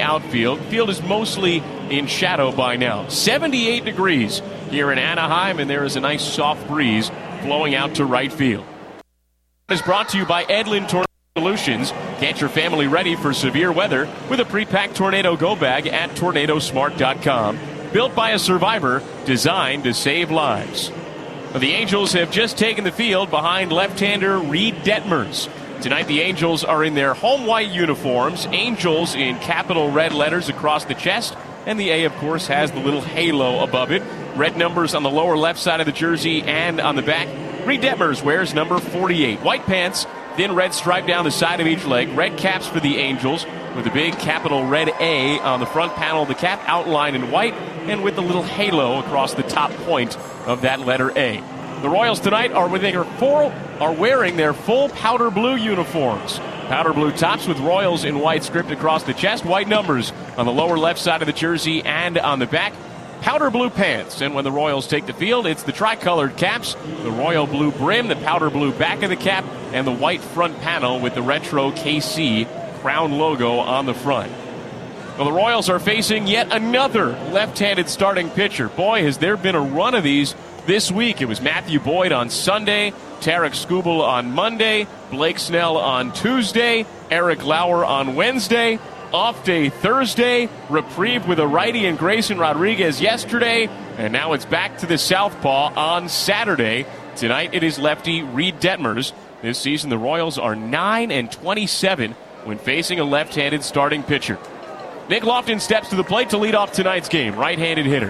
outfield. Field is mostly in shadow by now. 78 degrees here in Anaheim, and there is a nice soft breeze blowing out to right field. It is brought to you by Edlin Tornado Solutions. Get your family ready for severe weather with a pre-packed Tornado Go bag at tornadosmart.com. Built by a survivor, designed to save lives. The Angels have just taken the field behind left-hander Reed Detmers. Tonight the Angels are in their home white uniforms, Angels in capital red letters across the chest, and the A, of course, has the little halo above it. Red numbers on the lower left side of the jersey and on the back. Reed Detmers wears number 48. White pants, thin red stripe down the side of each leg. Red caps for the Angels with a big capital red A on the front panel of the cap, outlined in white, and with the little halo across the top point of that letter A. The Royals tonight are wearing their full powder blue uniforms. Powder blue tops with Royals in white script across the chest. White numbers on the lower left side of the jersey and on the back. Powder blue pants. And when the Royals take the field, it's the tricolored caps, the royal blue brim, the powder blue back of the cap, and the white front panel with the retro KC crown logo on the front. Well, the Royals are facing yet another left-handed starting pitcher. Boy, has there been a run of these this week. It was Matthew Boyd on Sunday, Tarek Skubal on Monday, Blake Snell on Tuesday, Eric Lauer on Wednesday, off day Thursday, reprieve with a righty and Grayson Rodriguez yesterday, and now it's back to the southpaw on Saturday. Tonight it is lefty Reed Detmers. This season the Royals are 9-27 when facing a left-handed starting pitcher. Nick Lofton steps to the plate to lead off tonight's game, right-handed hitter.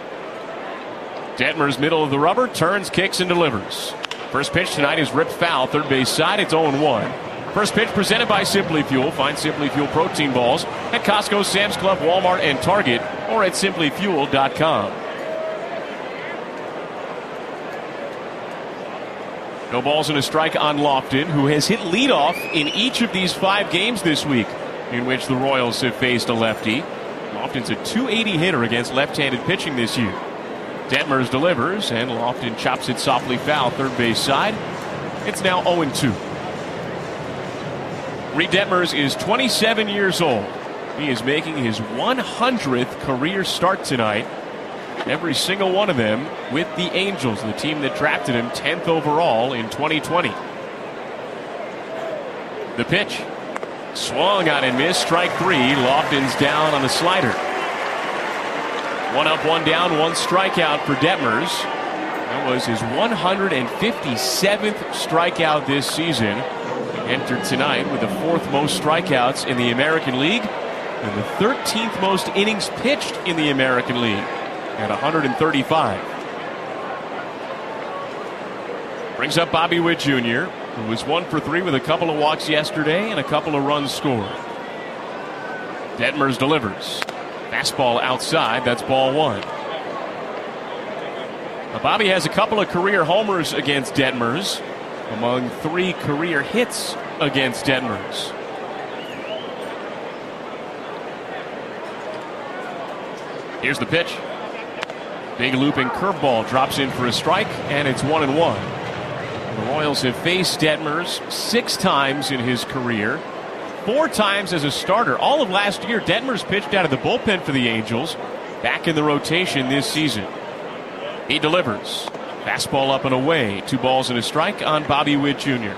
Detmers middle of the rubber, turns, kicks, and delivers. First pitch tonight is ripped foul, third base side, it's 0-1. First pitch presented by Simply Fuel. Find Simply Fuel protein balls at Costco, Sam's Club, Walmart, and Target, or at simplyfuel.com. No balls and a strike on Lofton, who has hit leadoff in each of these 5 games this week in which the Royals have faced a lefty. Lofton's a .280 hitter against left-handed pitching this year. Detmers delivers, and Lofton chops it softly foul, third base side. It's now 0-2. Reed Detmers is 27 years old. He is making his 100th career start tonight. Every single one of them with the Angels, the team that drafted him 10th overall in 2020. The pitch. Swung on and missed. Strike 3. Lofton's down on the slider. 1 up, 1 down, 1 strikeout for Detmers. That was his 157th strikeout this season. He entered tonight with the 4th most strikeouts in the American League and the 13th most innings pitched in the American League at 135. Brings up Bobby Witt Jr., who was 1 for 3 with a couple of walks yesterday and a couple of runs scored. Detmers delivers. Fastball outside, that's ball 1. Now, Bobby has a couple of career homers against Detmers, among 3 career hits against Detmers. Here's the pitch. Big looping curveball drops in for a strike, and it's 1-1. The Royals have faced Detmers 6 times in his career. 4 times as a starter. All of last year, Detmers pitched out of the bullpen for the Angels. Back in the rotation this season. He delivers. Fastball up and away. 2 balls and a strike on Bobby Witt Jr.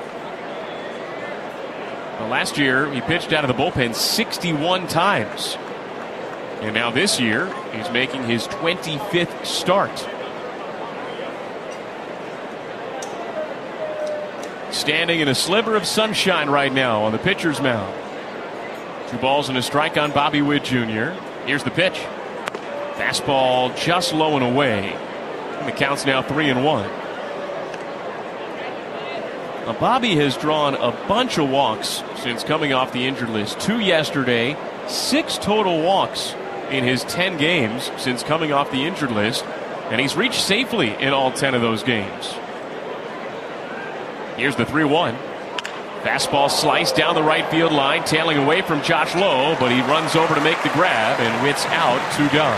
Well, last year, he pitched out of the bullpen 61 times. And now this year, he's making his 25th start. Standing in a sliver of sunshine right now on the pitcher's mound. 2 balls and a strike on Bobby Witt Jr. Here's the pitch. Fastball just low and away. And the count's now 3-1. Now, Bobby has drawn a bunch of walks since coming off the injured list. 2 yesterday, 6 total walks in his 10 games since coming off the injured list. And he's reached safely in all 10 of those games. Here's the 3-1. Fastball sliced down the right field line, tailing away from Josh Lowe, but he runs over to make the grab, and Witt's out, 2 gone.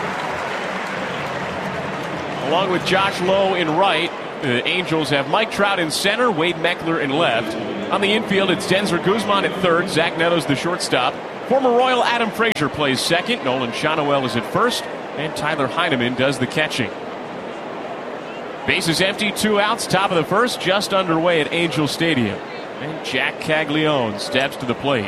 Along with Josh Lowe in right, the Angels have Mike Trout in center, Wade Meckler in left. On the infield, it's Denzer Guzman at third, Zach Netos the shortstop, Former Royal Adam Frazier plays second. Nolan Shotwell is at first. And Tyler Heineman does the catching. Bases empty, 2 outs, top of the first, just underway at Angel Stadium. And Jack Caglione steps to the plate.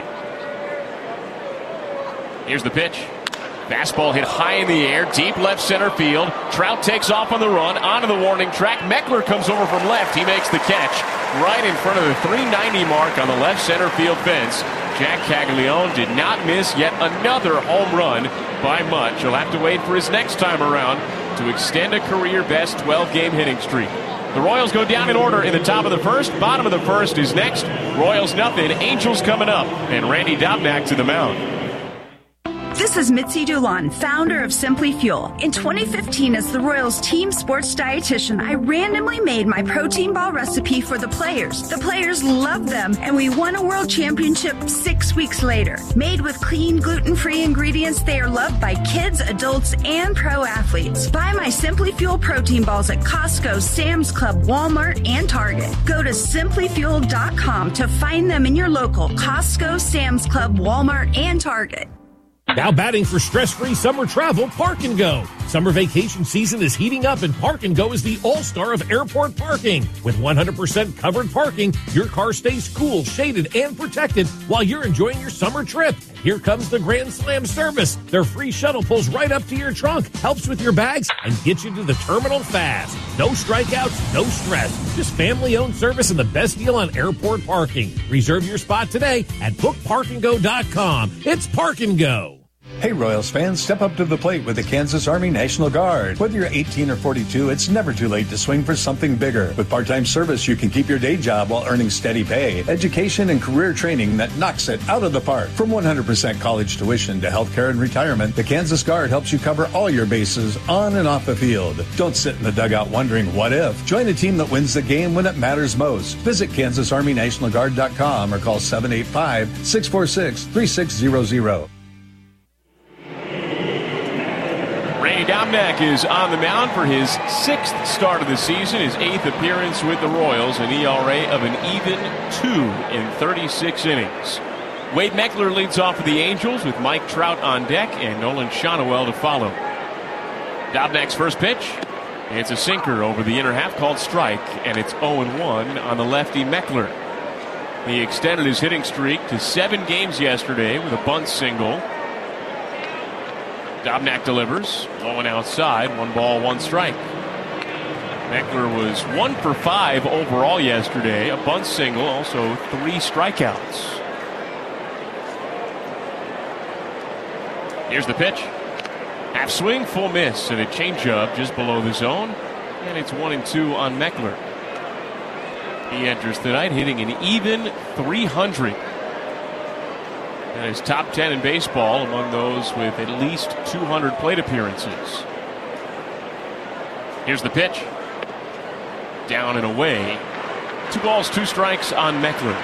Here's the pitch. Fastball hit high in the air, deep left center field. Trout takes off on the run, onto the warning track. Meckler comes over from left. He makes the catch right in front of the 390 mark on the left center field fence. Jack Caglione did not miss yet another home run by much. He'll have to wait for his next time around to extend a career-best 12-game hitting streak. The Royals go down in order in the top of the first. Bottom of the first is next. Royals nothing. Angels coming up. And Randy Dobnak to the mound. This is Mitzi Dulon, founder of Simply Fuel. In 2015, as the Royals team sports dietitian, I randomly made my protein ball recipe for the players. The players loved them, and we won a world championship 6 weeks later. Made with clean, gluten-free ingredients, they are loved by kids, adults, and pro athletes. Buy my Simply Fuel protein balls at Costco, Sam's Club, Walmart, and Target. Go to simplyfuel.com to find them in your local Costco, Sam's Club, Walmart, and Target. Now batting for stress-free summer travel, Park & Go. Summer vacation season is heating up, and Park & Go is the all-star of airport parking. With 100% covered parking, your car stays cool, shaded, and protected while you're enjoying your summer trip. And here comes the Grand Slam service. Their free shuttle pulls right up to your trunk, helps with your bags, and gets you to the terminal fast. No strikeouts, no stress. Just family-owned service and the best deal on airport parking. Reserve your spot today at bookparkandgo.com. It's Park & Go. Hey Royals fans, step up to the plate with the Kansas Army National Guard. Whether you're 18 or 42, it's never too late to swing for something bigger. With part-time service, you can keep your day job while earning steady pay, education, and career training that knocks it out of the park. From 100% college tuition to healthcare and retirement, the Kansas Guard helps you cover all your bases on and off the field. Don't sit in the dugout wondering what if. Join a team that wins the game when it matters most. Visit KansasArmyNationalGuard.com or call 785-646-3600. Randy Dobnak is on the mound for his 6th start of the season, his 8th appearance with the Royals, an ERA of an even 2 in 36 innings. Wade Meckler leads off for the Angels with Mike Trout on deck and Nolan Shotwell to follow. Dobnak's first pitch, it's a sinker over the inner half called strike, and it's 0-1 on the lefty Meckler. He extended his hitting streak to 7 games yesterday with a bunt single. Dobnak delivers, low and outside, 1 ball, 1 strike. Meckler was 1 for 5 overall yesterday, a bunt single, also 3 strikeouts. Here's the pitch. Half swing, full miss, and a changeup just below the zone, and it's 1-2 on Meckler. He enters tonight hitting an even 300. And is top 10 in baseball among those with at least 200 plate appearances. Here's the pitch. Down and away. 2 balls, 2 strikes on Meckler.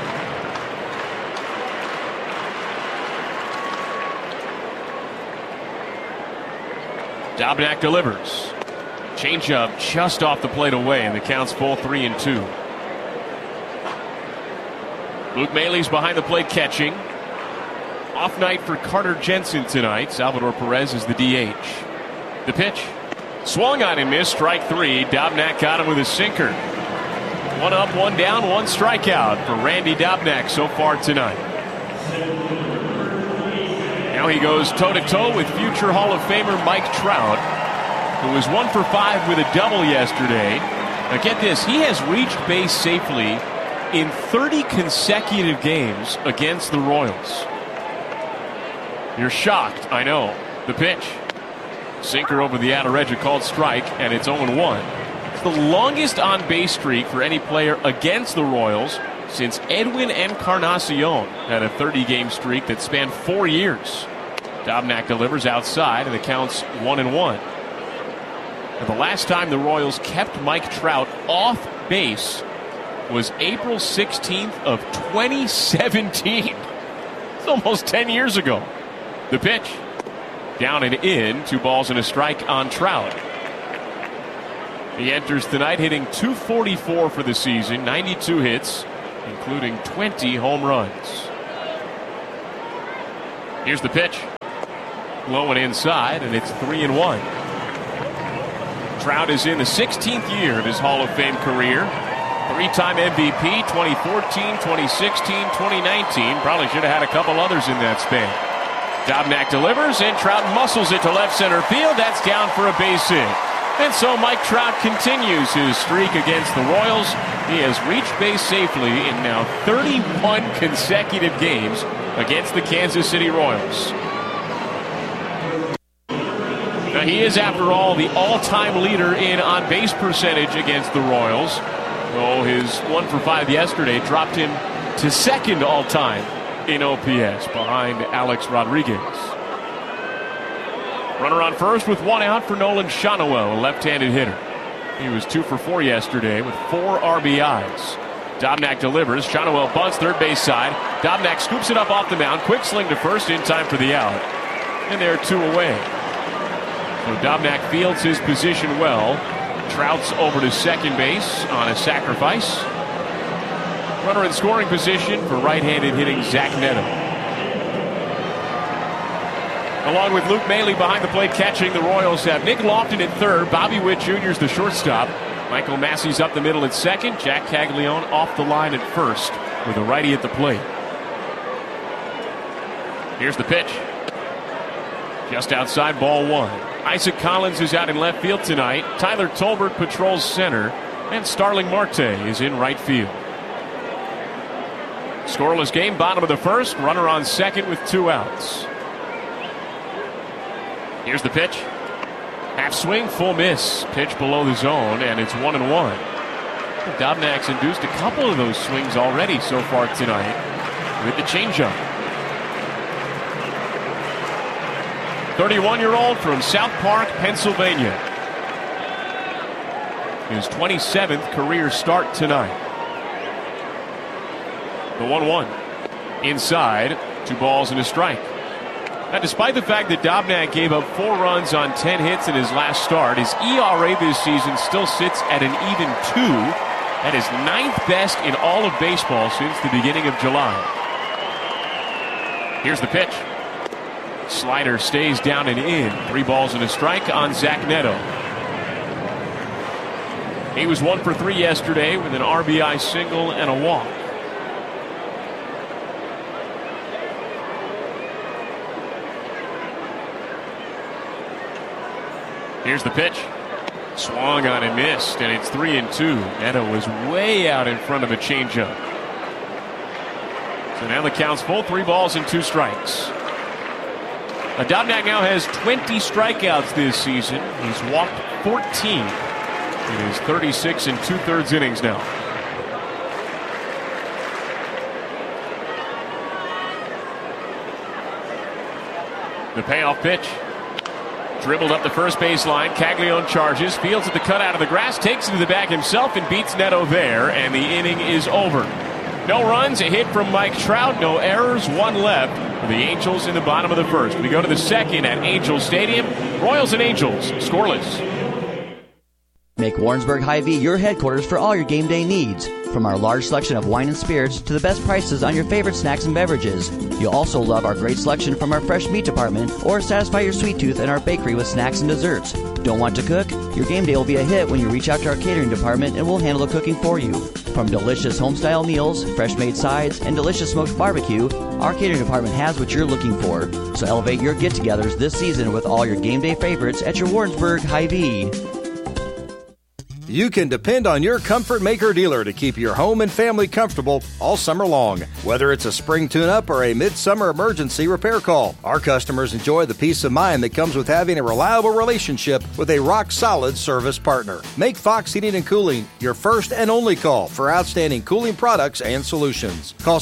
Dobnak delivers. Changeup just off the plate away, and the count's full 3-2. Luke Mailey's behind the plate catching. Off night for Carter Jensen tonight. Salvador Perez is the DH. The pitch. Swung on and missed. Strike 3. Dobnak got him with a sinker. 1 up, 1 down, 1 strikeout for Randy Dobnak so far tonight. Now he goes toe-to-toe with future Hall of Famer Mike Trout, who was 1 for 5 with a double yesterday. Now get this, he has reached base safely in 30 consecutive games against the Royals. You're shocked, I know. The pitch. Sinker over the outer edge, a called strike, and it's 0-1. It's the longest on-base streak for any player against the Royals since Edwin Encarnacion had a 30-game streak that spanned 4 years. Dobnak delivers outside, and the count's 1-1. And the last time the Royals kept Mike Trout off base was April 16th of 2017. It's almost 10 years ago. The pitch. Down and in. 2 balls and a strike on Trout. He enters tonight hitting .244 for the season, 92 hits, including 20 home runs. Here's the pitch. Low and inside, and it's 3-1. Trout is in the 16th year of his Hall of Fame career. 3-time MVP, 2014, 2016, 2019. Probably should have had a couple others in that span. Dobnak delivers, and Trout muscles it to left center field. That's down for a base hit. And so Mike Trout continues his streak against the Royals. He has reached base safely in now 31 consecutive games against the Kansas City Royals. Now he is, after all, the all-time leader in on-base percentage against the Royals. Though his 1 for 5 yesterday dropped him to second all-time in OPS behind Alex Rodriguez. Runner on first with 1 out for Nolan Shawnoel, a left-handed hitter. He was 2 for 4 yesterday with 4 RBIs. Dobnak delivers. Shawnoel bunts third base side. Dobnak scoops it up off the mound. Quick sling to first in time for the out. And they're 2 away. So Dobnak fields his position well. Trout's over to second base on a sacrifice. Runner in scoring position for right-handed hitting Zach Neto. Along with Luke Maile behind the plate catching, the Royals have Nick Lofton at third. Bobby Witt Jr. is the shortstop. Michael Massey's up the middle at second. Jack Caglione off the line at first with a righty at the plate. Here's the pitch. Just outside, ball 1. Isaac Collins is out in left field tonight. Tyler Tolbert patrols center. And Starling Marte is in right field. Scoreless game, bottom of the first. Runner on second with 2 outs. Here's the pitch. Half swing, full miss. Pitch below the zone, and it's 1-1. Dobnak's induced a couple of those swings already so far tonight with the changeup. 31-year-old from South Park, Pennsylvania. His 27th career start tonight. The 1-1. Inside, 2 balls and a strike. Now, despite the fact that Dobnak gave up 4 runs on 10 hits in his last start, his ERA this season still sits at an even 2. That is 9th best in all of baseball since the beginning of July. Here's the pitch. Slider stays down and in. 3 balls and a strike on Zach Neto. He was 1 for 3 yesterday with an RBI single and a walk. Here's the pitch. Swung on and missed, and it's 3-2. Neto was way out in front of a changeup. So now the count's full, 3 balls and 2 strikes. Dobnak now has 20 strikeouts this season. He's walked 14 in his 36 2/3 innings now. The payoff pitch. Dribbled up the first baseline. Caglione charges, fields at the cutout of the grass, takes it to the bag himself and beats Neto there, and the inning is over. No runs, a hit from Mike Trout, no errors, 1 left for the Angels in the bottom of the first. We go to the second at Angel Stadium. Royals and Angels, scoreless. Make Warrensburg Hy-Vee your headquarters for all your game day needs. From our large selection of wine and spirits to the best prices on your favorite snacks and beverages. You'll also love our great selection from our fresh meat department or satisfy your sweet tooth in our bakery with snacks and desserts. Don't want to cook? Your game day will be a hit when you reach out to our catering department and we'll handle the cooking for you. From delicious home-style meals, fresh-made sides, and delicious smoked barbecue, our catering department has what you're looking for. So elevate your get-togethers this season with all your game day favorites at your Warrensburg Hy-Vee. You can depend on your Comfort Maker dealer to keep your home and family comfortable all summer long. Whether it's a spring tune-up or a midsummer emergency repair call, our customers enjoy the peace of mind that comes with having a reliable relationship with a rock-solid service partner. Make Fox Heating and Cooling your first and only call for outstanding cooling products and solutions. Call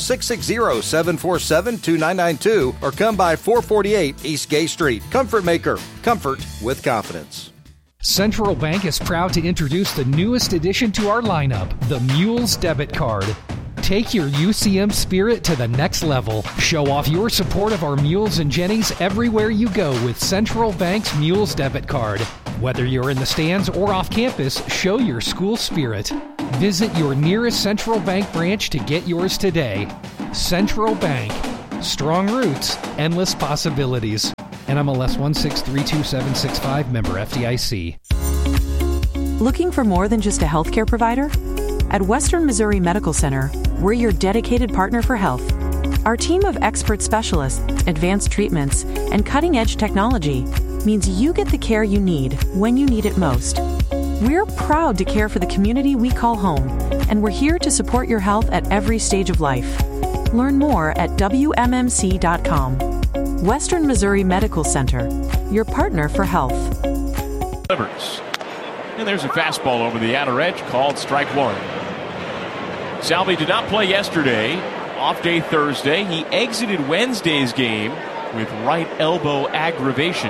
660-747-2992 or come by 448 East Gay Street. Comfort Maker. Comfort with confidence. Central Bank is proud to introduce the newest addition to our lineup, the Mules Debit Card. Take your UCM spirit to the next level. Show off your support of our Mules and Jennies everywhere you go with Central Bank's Mules Debit Card. Whether you're in the stands or off campus, show your school spirit. Visit your nearest Central Bank branch to get yours today. Central Bank. Strong roots, endless possibilities. NMLS 1632765, member FDIC. Looking for more than just a healthcare provider? At Western Missouri Medical Center, we're your dedicated partner for health. Our team of expert specialists, advanced treatments, and cutting-edge technology means you get the care you need when you need it most. We're proud to care for the community we call home, and we're here to support your health at every stage of life. Learn more at WMMC.com. Western Missouri Medical Center, your partner for health. Delivers. And there's a fastball over the outer edge called strike one. Salvi did not play yesterday. Off day Thursday. He exited Wednesday's game with right elbow aggravation.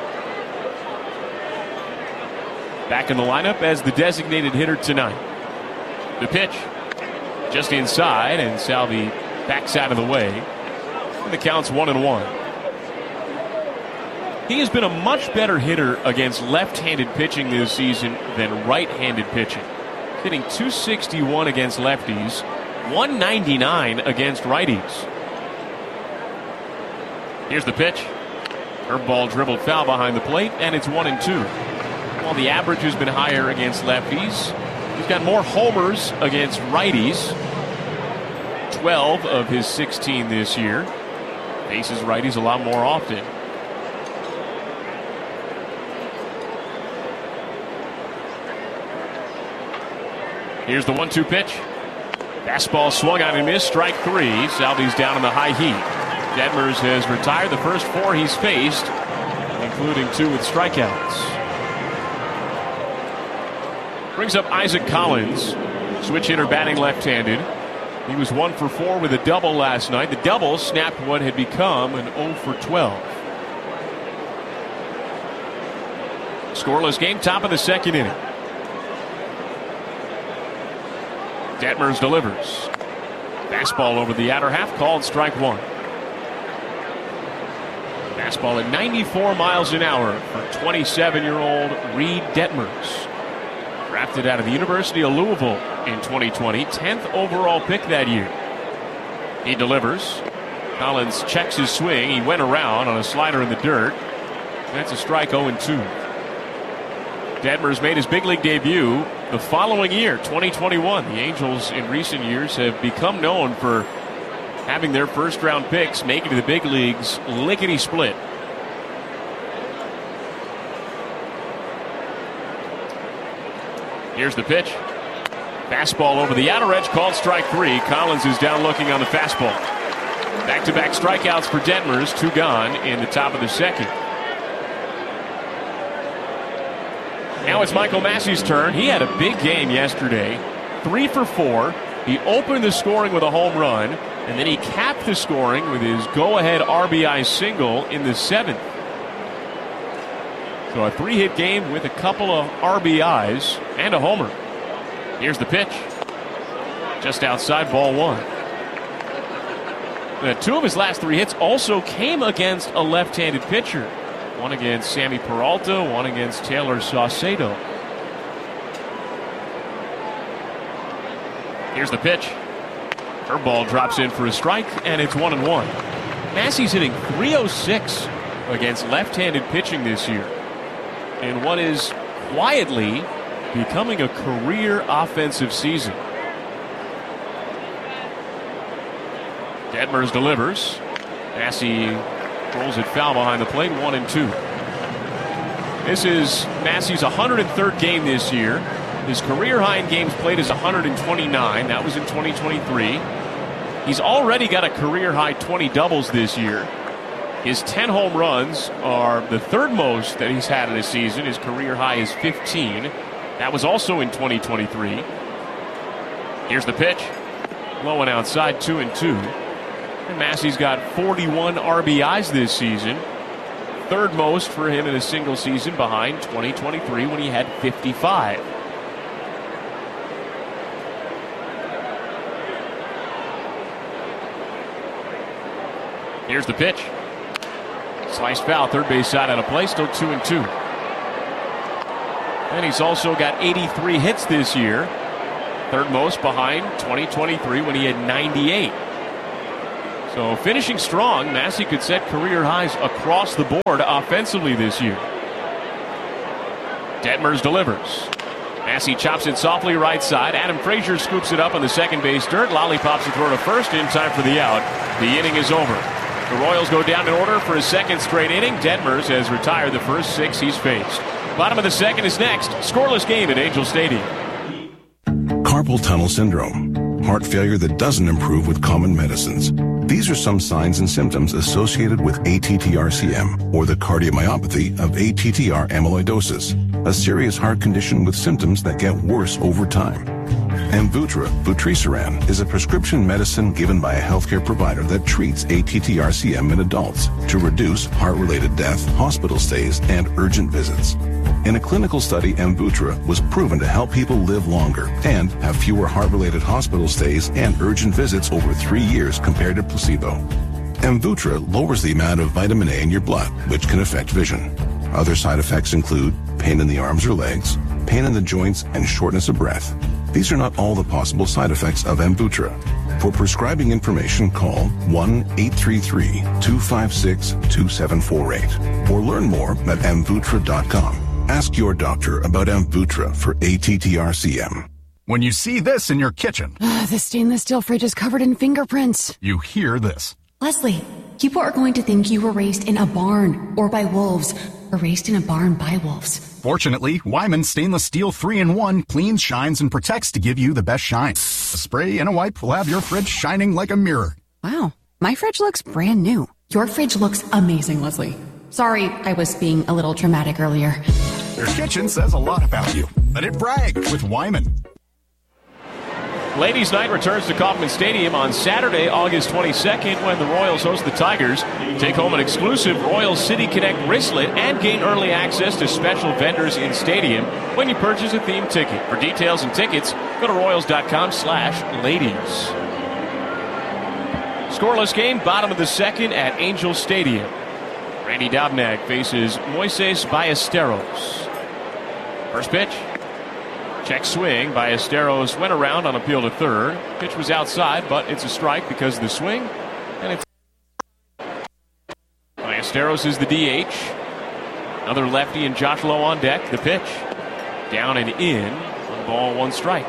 Back in the lineup as the designated hitter tonight. The pitch just inside, and Salvi backs out of the way. And the count's 1-1. He has been a much better hitter against left-handed pitching this season than right-handed pitching. Hitting .261 against lefties, .199 against righties. Here's the pitch. Curveball dribbled foul behind the plate, and it's 1-2. While the average has been higher against lefties, he's got more homers against righties. 12 of his 16 this year. Faces righties a lot more often. Here's the 1-2 pitch. Fastball swung on and missed. Strike three. Salvi's down in the high heat. Detmers has retired the first four he's faced, including 2 with strikeouts. Brings up Isaac Collins, switch hitter batting left-handed. He was 1 for 4 with a double last night. The double snapped what had become an 0 for 12. Scoreless game, top of the second inning. Detmers delivers. Fastball over the outer half, called strike one. Fastball at 94 miles an hour for 27-year-old Reed Detmers. Drafted out of the University of Louisville in 2020, 10th overall pick that year. He delivers. Collins checks his swing. He went around on a slider in the dirt. That's a strike, 0-2. Detmers made his big league debut the following year, 2021. The Angels in recent years have become known for having their first-round picks make it to the big leagues lickety-split. Here's the pitch. Fastball over the outer edge, called strike three. Collins is down looking on the fastball. Back-to-back strikeouts for Detmers, 2 gone in the top of the second. Now it's Michael Massey's turn. He had a big game yesterday. 3 for 4. He opened the scoring with a home run, and then he capped the scoring with his go-ahead RBI single in the 7th. So a 3-hit game with a couple of RBIs and a homer. Here's the pitch. Just outside, ball 1. 2 of his last 3 hits also came against a left-handed pitcher. One against Sammy Peralta, one against Taylor Saucedo. Here's the pitch. Curveball drops in for a strike, and it's 1-1. Massey's hitting .306 against left-handed pitching this year, in what is quietly becoming a career offensive season. Detmers delivers. Massey rolls it foul behind the plate, 1-2. This is Massey's 103rd game this year. His career high in games played is 129. That was in 2023. He's already got a career high 20 doubles this year. His 10 home runs are the third most that he's had in a season. His career high is 15. That was also in 2023. Here's the pitch. Low and outside, 2-2. And Massey's got 41 RBIs this season. Third most for him in a single season, behind 2023 when he had 55. Here's the pitch. Sliced foul, third base side out of play, still 2-2. And he's also got 83 hits this year. Third most behind 2023 when he had 98. So finishing strong, Massey could set career highs across the board offensively this year. Detmers delivers. Massey chops it softly right side. Adam Frazier scoops it up on the second base dirt. Lollipops a throw to first in time for the out. The inning is over. The Royals go down in order for his second straight inning. Detmers has retired the first 6 he's faced. Bottom of the second is next. Scoreless game at Angel Stadium. Carpal tunnel syndrome. Heart failure that doesn't improve with common medicines. These are some signs and symptoms associated with ATTR-CM, or the cardiomyopathy of ATTR amyloidosis, a serious heart condition with symptoms that get worse over time. Amvuttra, vutrisiran, is a prescription medicine given by a healthcare provider that treats ATTR-CM in adults to reduce heart-related death, hospital stays, and urgent visits. In a clinical study, Amvuttra was proven to help people live longer and have fewer heart-related hospital stays and urgent visits over 3 years compared to placebo. Amvuttra lowers the amount of vitamin A in your blood, which can affect vision. Other side effects include pain in the arms or legs, pain in the joints, and shortness of breath. These are not all the possible side effects of Amvuttra. For prescribing information, call 1-833-256-2748 or learn more at amvuttra.com. Ask your doctor about Amvuttra for ATTR-CM. When you see this in your kitchen, the stainless steel fridge is covered in fingerprints. You hear this. Leslie, people are going to think you were raised in a barn or by wolves, or raised in a barn by wolves. Fortunately, Wyman Stainless Steel 3-in-1 cleans, shines, and protects to give you the best shine. A spray and a wipe will have your fridge shining like a mirror. Wow, my fridge looks brand new. Your fridge looks amazing, Leslie. Sorry, I was being a little dramatic earlier. Your kitchen says a lot about you. Let it brag with Wyman. Ladies' Night returns to Kauffman Stadium on Saturday, August 22nd, when the Royals host the Tigers. Take home an exclusive Royals City Connect wristlet and gain early access to special vendors in stadium when you purchase a themed ticket. For details and tickets, go to royals.com/ladies. Scoreless game, bottom of the second at Angel Stadium. Randy Dobnak faces Moises Ballesteros. First pitch. Check swing. Ballesteros went around on appeal to third. Pitch was outside, but it's a strike because of the swing. And it's Ballesteros is the DH. Another lefty and Josh Lowe on deck. The pitch. Down and in. 1 ball, 1 strike.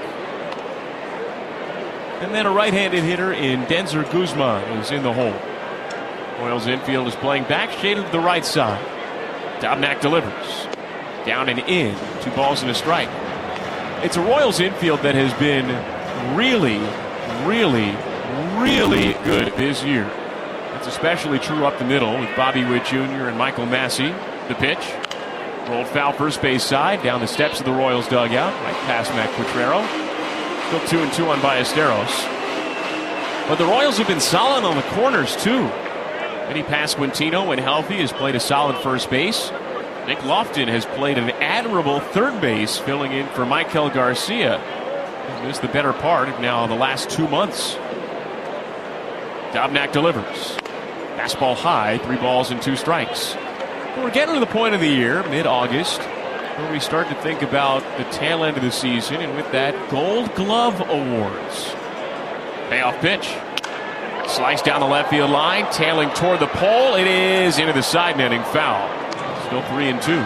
And then a right-handed hitter in Denzer Guzman is in the hole. Royals infield is playing back, shaded to the right side. Dobnak delivers. Down and in. 2 balls and a strike. It's a Royals infield that has been really, really, really good this year. It's especially true up the middle with Bobby Witt Jr. and Michael Massey. The pitch. Rolled foul first base side, down the steps of the Royals dugout, right past Matt Quatrero. Still 2-2 on Ballesteros. But the Royals have been solid on the corners, too. Vinny Pasquantino, when healthy, has played a solid first base. Nick Lofton has played an admirable third base, filling in for Michael Garcia. He's missed the better part of now the last 2 months. Dobnak delivers. Fastball high, 3 balls and 2 strikes. We're getting to the point of the year, mid-August, where we start to think about the tail end of the season, and with that, Gold Glove Awards. Payoff pitch. Slice down the left field line, tailing toward the pole. It is into the side netting, foul. Still 3-2.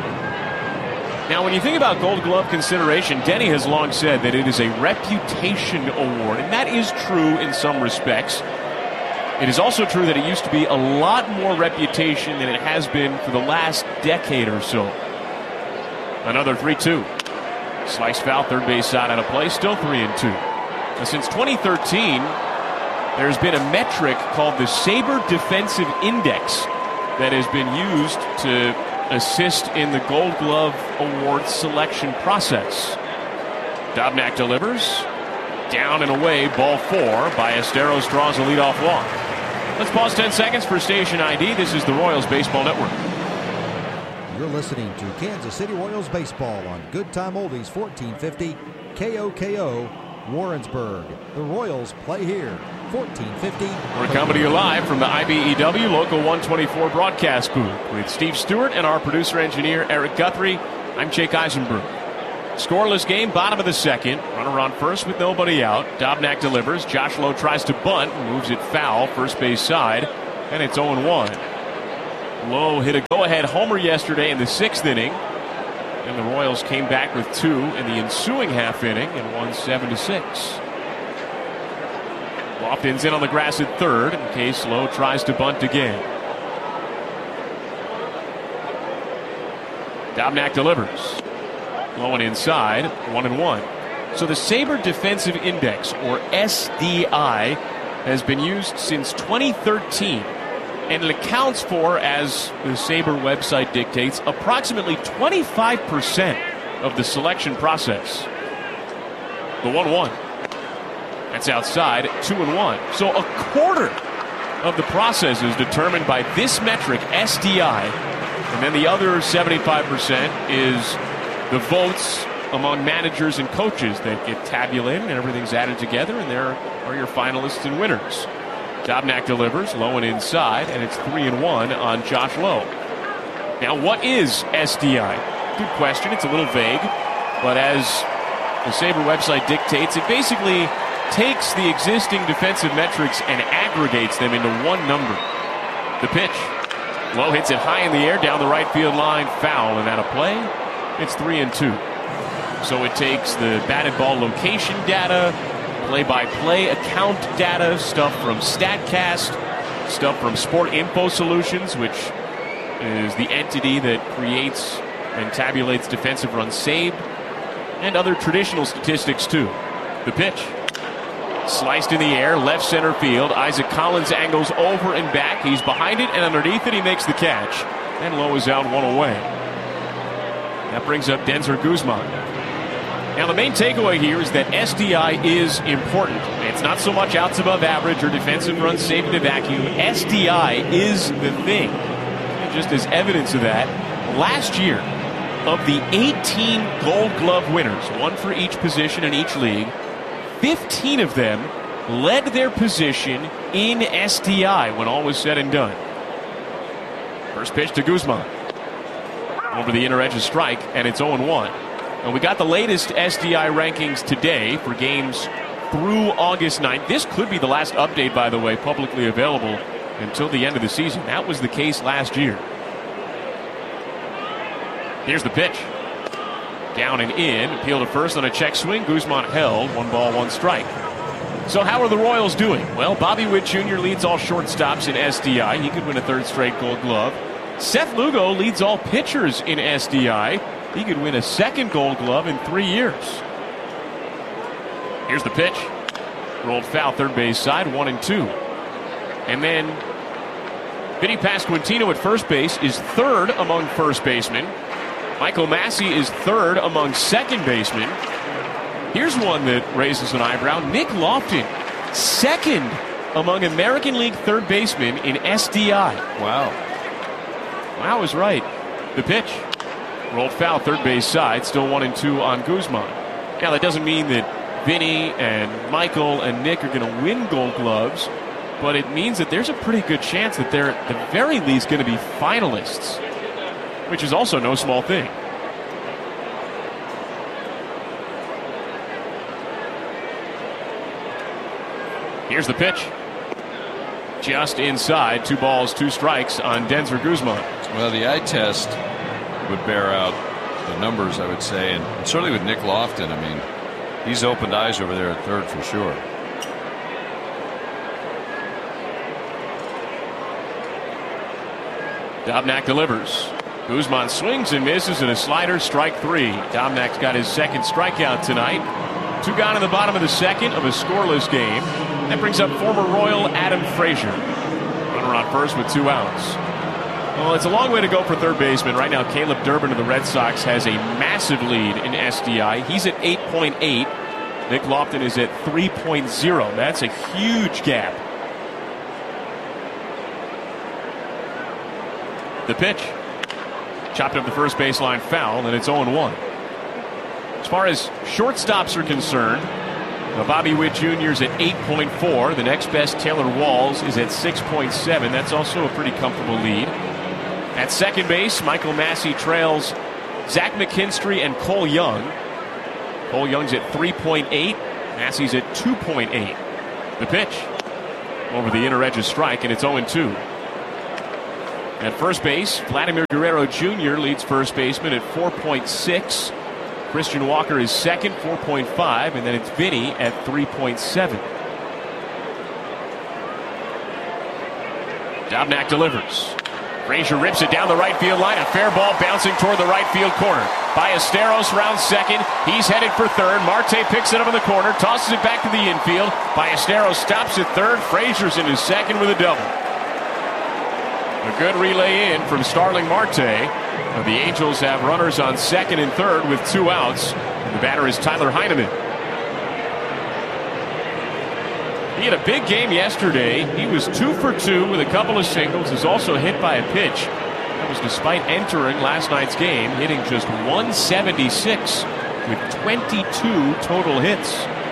Now, when you think about Gold Glove consideration, Denny has long said that it is a reputation award, and that is true in some respects. It is also true that it used to be a lot more reputation than it has been for the last decade or so. Another 3-2. Slice foul, third base side out of play, still 3-2. Now, since 2013, there's been a metric called the Sabre Defensive Index that has been used to assist in the Gold Glove Award selection process. Dobnak delivers. Down and away, ball 4. Ballesteros draws a leadoff walk. Let's pause 10 seconds for station ID. This is the Royals Baseball Network. You're listening to Kansas City Royals Baseball on Good Time Oldies 1450 KOKO Warrensburg. The Royals play here. 1450. We're coming to you live from the IBEW Local 124 broadcast booth with Steve Stewart and our producer-engineer Eric Guthrie. I'm Jake Eisenberg. Scoreless game, bottom of the second. Runner on first with nobody out. Dobnak delivers. Josh Lowe tries to bunt, moves it foul, first base side, and it's 0-1. Lowe hit a go-ahead homer yesterday in the 6th inning, and the Royals came back with 2 in the ensuing half inning and won 7-6. Lofton's in on the grass at third in case Lowe tries to bunt again. Dobnak delivers. Blowing inside, 1-1. So the Sabre Defensive Index, or SDI, has been used since 2013. And it accounts for, as the Sabre website dictates, approximately 25% of the selection process. The 1-1. That's outside, 2-1. So a quarter of the process is determined by this metric, SDI. And then the other 75% is the votes among managers and coaches that get tabulated and everything's added together, and there are your finalists and winners. Dobnak delivers, low and inside, and it's 3-1 on Josh Lowe. Now, what is SDI? Good question. It's a little vague, but as the Sabre website dictates, it basically takes the existing defensive metrics and aggregates them into one number. The pitch. Lowe hits it high in the air down the right field line, foul, and out of play. It's 3-2. So it takes the batted ball location data, play-by-play account data, stuff from StatCast, stuff from Sport Info Solutions, which is the entity that creates and tabulates defensive runs saved, and other traditional statistics too. The pitch. Sliced in the air, left center field. Isaac Collins angles over and back. He's behind it, and underneath it he makes the catch. And Lowe is out, 1 away. That brings up Denzer Guzman. Now, the main takeaway here is that SDI is important. It's not so much outs above average or defensive runs saved in a vacuum. SDI is the thing. And just as evidence of that, last year, of the 18 Gold Glove winners, one for each position in each league, 15 of them led their position in SDI when all was said and done. First pitch to Guzman. Over the inner edge of strike, and it's 0-1. And we got the latest SDI rankings today for games through August 9th. This could be the last update, by the way, publicly available until the end of the season. That was the case last year. Here's the pitch. Down and in. Appeal to first on a check swing. Guzman held. 1 ball, 1 strike. So how are the Royals doing? Well, Bobby Witt Jr. leads all shortstops in SDI. He could win a 3rd straight Gold Glove. Seth Lugo leads all pitchers in SDI. He could win a 2nd Gold Glove in 3 years. Here's the pitch. Rolled foul, third base side, 1-2. And then Vinny Pasquantino at first base is 3rd among first basemen. Michael Massey is 3rd among second basemen. Here's one that raises an eyebrow. Nick Lofton, 2nd among American League third basemen in SDI. Wow. Wow is right. The pitch. Rolled foul, third base side, still 1-2 on Guzman. Now, that doesn't mean that Vinny and Michael and Nick are going to win Gold Gloves, but it means that there's a pretty good chance that they're at the very least going to be finalists, which is also no small thing. Here's the pitch. Just inside, 2 balls, 2 strikes on Denzer Guzman. Well, the eye test would bear out the numbers, I would say, and certainly with Nick Lofton, I mean, he's opened eyes over there at third for sure. Dobnak delivers. Guzman swings and misses in a slider, strike 3. Dobnak's got his 2nd strikeout tonight. 2 gone in the bottom of the 2nd of a scoreless game. That brings up former Royal Adam Frazier. Runner on first with 2 outs. Well, it's a long way to go for third baseman. Right now, Caleb Durbin of the Red Sox has a massive lead in SDI. He's at 8.8. Nick Lofton is at 3.0. That's a huge gap. The pitch. Chopped up the first baseline foul, and it's 0-1. As far as shortstops are concerned, Bobby Witt Jr. is at 8.4. The next best, Taylor Walls, is at 6.7. That's also a pretty comfortable lead. At second base, Michael Massey trails Zach McKinstry and Cole Young. Cole Young's at 3.8. Massey's at 2.8. The pitch over the inner edge of strike, and it's 0-2. At first base, Vladimir Guerrero Jr. leads first baseman at 4.6. Christian Walker is second, 4.5, and then it's Vinny at 3.7. Dobnak delivers. Frazier rips it down the right field line. A fair ball bouncing toward the right field corner. Ballesteros rounds second. He's headed for third. Marte picks it up in the corner, tosses it back to the infield. Ballesteros stops at third. Frazier's in his second with a double. A good relay in from Starling Marte. The Angels have runners on second and third with 2 outs. The batter is Tyler Heineman. He had a big game yesterday. He was 2 for 2 with a couple of singles. He's also hit by a pitch. That was despite entering last night's game, hitting just 176 with 22 total hits.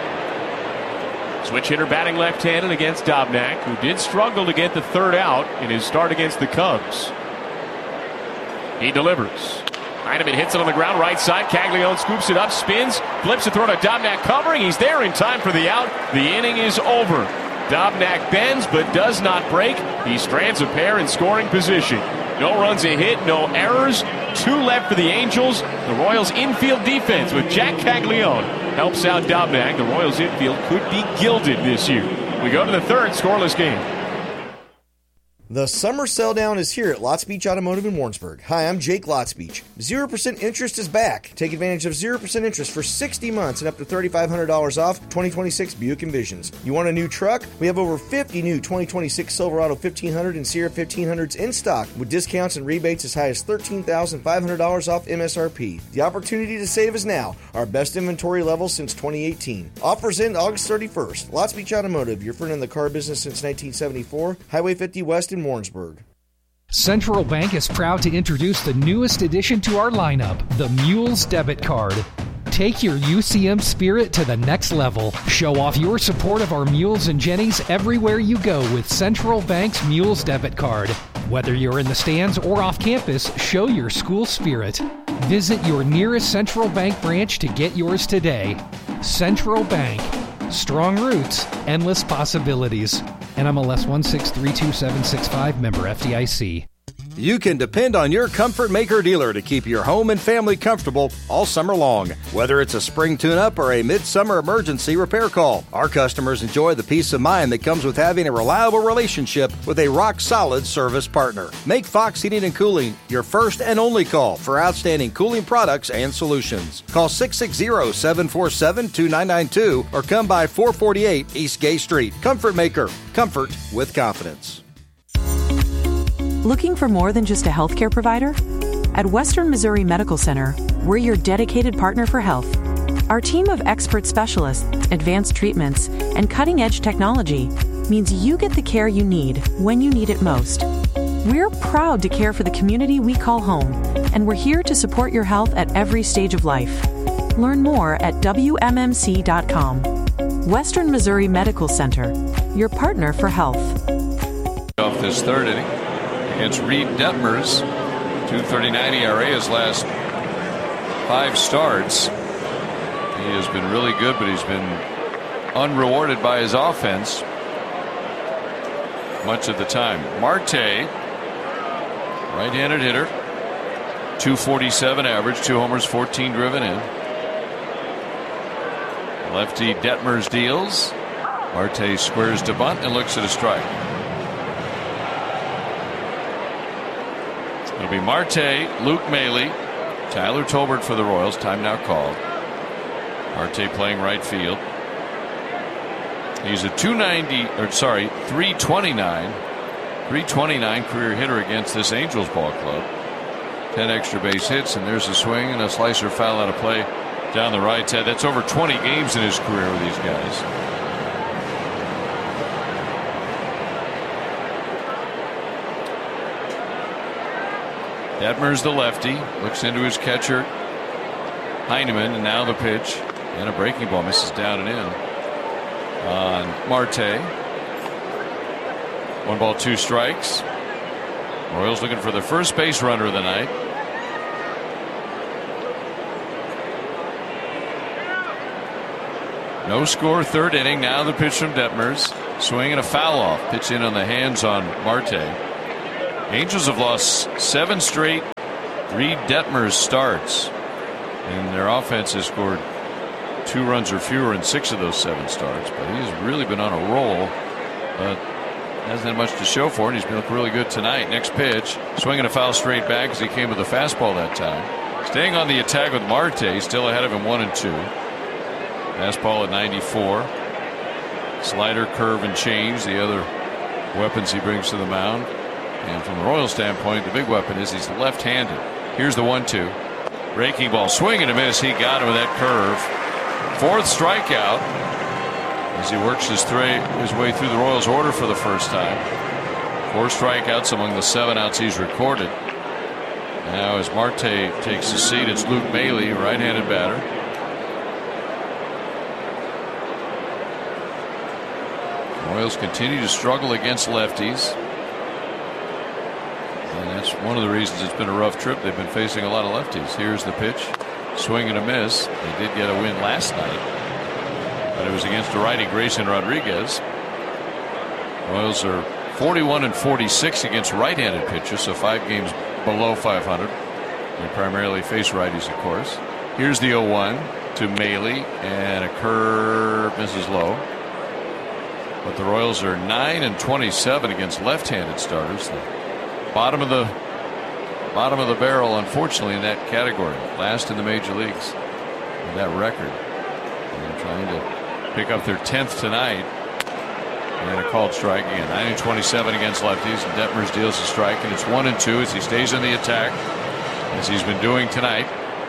Switch hitter batting left-handed against Dobnak, who did struggle to get the third out in his start against the Cubs. He delivers. Heineman hits it on the ground, right side. Caglione scoops it up, spins, flips the throw to Dobnak covering. He's there in time for the out. The inning is over. Dobnak bends but does not break. He strands a pair in scoring position. No runs a hit, no errors. 2 left for the Angels. The Royals' infield defense with Jack Caglione helps out Dobnak. The Royals' infield could be gilded this year. We go to the third, scoreless game. The summer sell down is here at Lots Beach Automotive in Warrensburg. Hi, I'm Jake Lots Beach. 0% interest is back. Take advantage of 0% interest for 60 months and up to $3,500 off 2026 Buick Envisions. You want a new truck? We have over 50 new 2026 Silverado 1500 and Sierra 1500s in stock with discounts and rebates as high as $13,500 off MSRP. The opportunity to save is now. Our best inventory level since 2018. Offers end August 31st. Lots Beach Automotive, your friend in the car business since 1974. Highway 50 West in Warrensburg. Central Bank is proud to introduce the newest addition to our lineup, the Mules Debit Card. Take your UCM spirit to the next level. Show off your support of our Mules and Jennies everywhere you go with Central Bank's Mules Debit Card. Whether you're in the stands or off campus, show your school spirit. Visit your nearest Central Bank branch to get yours today. Central Bank. Strong roots, endless possibilities. NMLS 1632765, member FDIC. You can depend on your Comfort Maker dealer to keep your home and family comfortable all summer long. Whether it's a spring tune-up or a midsummer emergency repair call, our customers enjoy the peace of mind that comes with having a reliable relationship with a rock-solid service partner. Make Fox Heating and Cooling your first and only call for outstanding cooling products and solutions. Call 660-747-2992 or come by 448 East Gay Street. Comfort Maker. Comfort with confidence. Looking for more than just a healthcare provider? At Western Missouri Medical Center, we're your dedicated partner for health. Our team of expert specialists, advanced treatments, and cutting-edge technology means you get the care you need when you need it most. We're proud to care for the community we call home, and we're here to support your health at every stage of life. Learn more at WMMC.com. Western Missouri Medical Center, your partner for health. Off this third inning against Reed Detmers, 2.39 ERA his last 5 starts. He has been really good, but he's been unrewarded by his offense much of the time. Marte, right-handed hitter, 247 average, 2 homers, 14 driven in. Lefty Detmers deals. Marte squares to bunt and looks at a strike. It'll be Marte, Luke Maile, Tyler Tolbert for the Royals. Time now called. Marte playing right field. He's a 329 career hitter against this Angels ball club. 10 extra base hits, and there's a swing and a slicer foul out of play down the right side. That's over 20 games in his career with these guys. Detmers, the lefty, looks into his catcher Heineman, and now the pitch and a breaking ball misses down and in on Marte. 1 ball, 2 strikes. Royals looking for the first base runner of the night. No score, third inning. Now the pitch from Detmers. Swing and a foul off. Pitch in on the hands on Marte. Angels have lost 7 straight Reed Detmers starts. And their offense has scored 2 runs or fewer in 6 of those 7 starts. But he's really been on a roll. But hasn't had much to show for it. He's been looking really good tonight. Next pitch. Swinging a foul straight back as he came with a fastball that time. Staying on the attack with Marte. Still ahead of him 1-2. Fastball at 94. Slider, curve, and change. The other weapons he brings to the mound. And from the Royals standpoint, the big weapon is he's left-handed. Here's the 1-2. Breaking ball. Swing and a miss. He got him with that curve. 4th strikeout as he works his way through the Royals order for the first time. 4 strikeouts among the 7 outs he's recorded. Now as Marte takes his seat, it's Luke Maile, right-handed batter. Royals continue to struggle against lefties. And that's one of the reasons it's been a rough trip. They've been facing a lot of lefties. Here's the pitch. Swing and a miss. They did get a win last night, but it was against a righty, Grayson Rodriguez. Royals are 41-46 against right-handed pitchers, so 5 games below 500. They primarily face righties, of course. Here's the 0-1 to Maile, and a curve misses low. But the Royals are 9-27 against left-handed starters. The bottom of the barrel, unfortunately, in that category. Last in the major leagues with that record. And they're trying to pick up their 10th tonight. And a called strike again. 9-27 against lefties. And Detmers deals a strike, and it's 1-2 as he stays in the attack, as he's been doing tonight.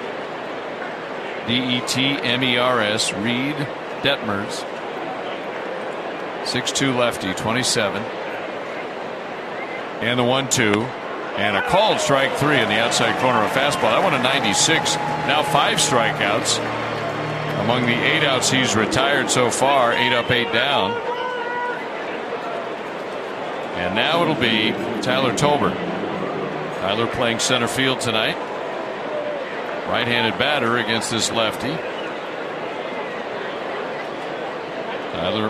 Detmers, Reed Detmers. 6'2" lefty, 27. And the 1-2. And a called strike 3 in the outside corner of fastball. That one a 96. Now 5 strikeouts. Among the 8 outs he's retired so far. 8 up, 8 down. And now it'll be Tyler Tolbert. Tyler playing center field tonight. Right-handed batter against this lefty. Tyler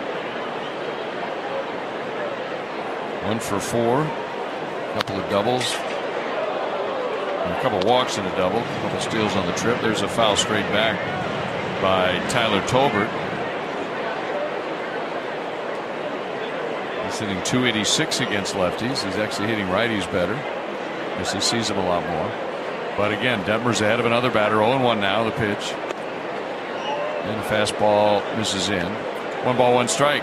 1 for 4. A couple of doubles. And a couple walks in a double. A couple steals on the trip. There's a foul straight back by Tyler Tolbert. He's hitting .286 against lefties. He's actually hitting righties better as he sees them a lot more. But again, Detmers ahead of another batter. 0-1 now, the pitch. And the fastball misses in. 1 ball, 1 strike.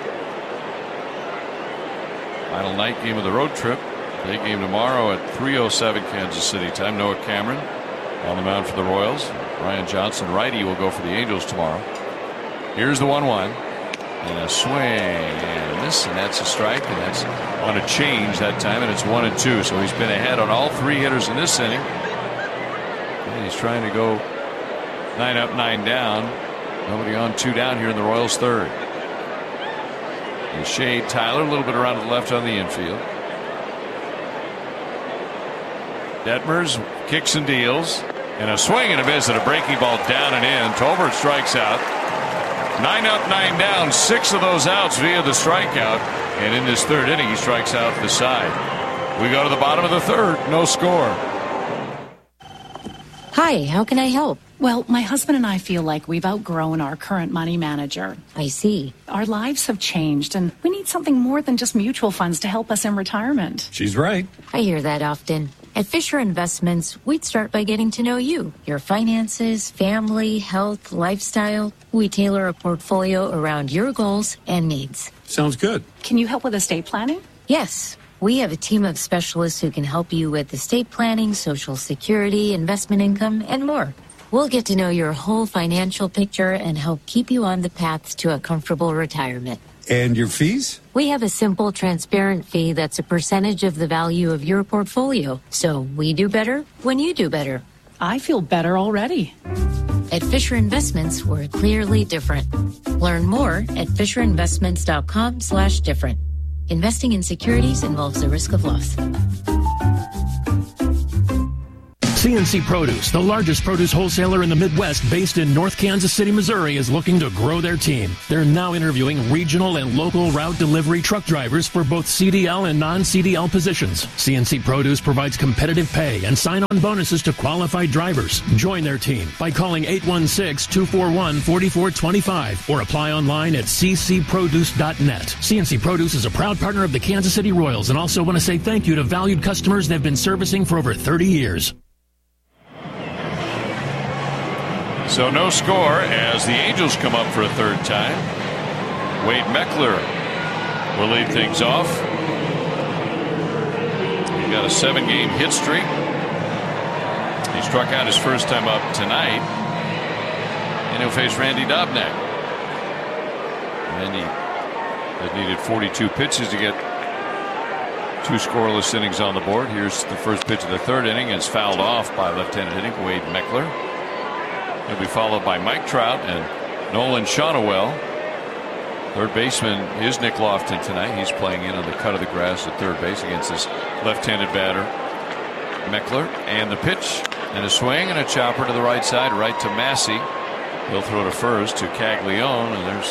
Final night game of the road trip. Day game tomorrow at 3:07 Kansas City time. Noah Cameron on the mound for the Royals. Ryan Johnson, righty, will go for the Angels tomorrow. Here's the 1-1. And a swing and a miss, and that's a strike, and that's on a change that time, and it's 1-2. So he's been ahead on all 3 hitters in this inning. And he's trying to go 9 up, 9 down. Nobody on, 2 down here in the Royals' third. And shade Tyler a little bit around to the left on the infield. Detmers kicks and deals, and a swing and a miss, and a breaking ball down and in. Tolbert strikes out. 9 up, 9 down. 6 of those outs via the strikeout, and in this third inning he strikes out the side. We go to the bottom of the third. No score. Hi, how can I help? Well, my husband and I feel like we've outgrown our current money manager. I see. Our lives have changed, and we need something more than just mutual funds to help us in retirement. She's right. I hear that often. At Fisher Investments, we'd start by getting to know you, your finances, family, health, lifestyle. We tailor a portfolio around your goals and needs. Sounds good. Can you help with estate planning? Yes. We have a team of specialists who can help you with estate planning, Social Security, investment income, and more. We'll get to know your whole financial picture and help keep you on the path to a comfortable retirement. And your fees? We have a simple, transparent fee that's a percentage of the value of your portfolio. So we do better when you do better. I feel better already. At Fisher Investments, we're clearly different. Learn more at FisherInvestments.com/different. Investing in securities involves the risk of loss. CNC Produce, the largest produce wholesaler in the Midwest based in North Kansas City, Missouri, is looking to grow their team. They're now interviewing regional and local route delivery truck drivers for both CDL and non-CDL positions. CNC Produce provides competitive pay and sign-on bonuses to qualified drivers. Join their team by calling 816-241-4425 or apply online at ccproduce.net. CNC Produce is a proud partner of the Kansas City Royals and also want to say thank you to valued customers they've been servicing for over 30 years. So no score as the Angels come up for a third time. Wade Meckler will lead things off. He got a 7-game hit streak. He struck out his first time up tonight. And he'll face Randy Dobnak. Randy has needed 42 pitches to get 2 scoreless innings on the board. Here's the first pitch of the third inning. It's fouled off by left-handed hitting Wade Meckler. He'll be followed by Mike Trout and Nolan Shonowell. Third baseman is Nick Lofton tonight. He's playing in on the cut of the grass at third base against this left-handed batter, Meckler. And the pitch and a swing and a chopper to the right side, right to Massey. He'll throw to first to Caglione, and there's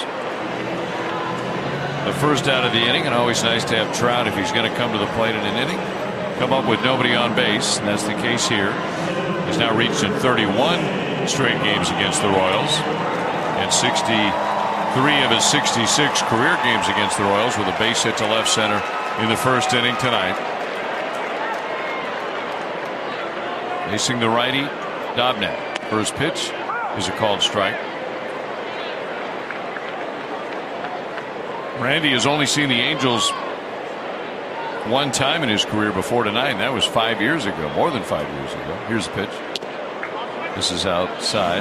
the first out of the inning. And always nice to have Trout, if he's going to come to the plate in an inning, come up with nobody on base, and that's the case here. He's now reached in 31 straight games against the Royals, and 63 of his 66 career games against the Royals with a base hit to left center in the first inning tonight. Facing the righty, Dobnak. First pitch is a called strike. Randy has only seen the Angels one time in his career before tonight, and that was 5 years ago, more than 5 years ago. Here's the pitch. This is outside.